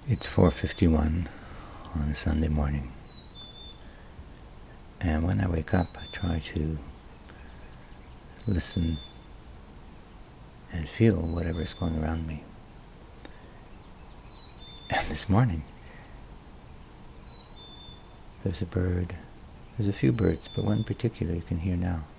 It's 4:51 on a Sunday morning, and when I wake up I try to listen and feel whatever is going around me. And this morning there's a bird, there's a few birds, but one in particular you can hear now.